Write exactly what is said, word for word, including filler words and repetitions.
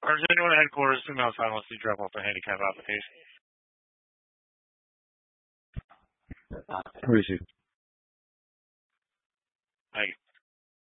Or is anyone at headquarters who outside wants to drop off a handicap application? Appreciate it.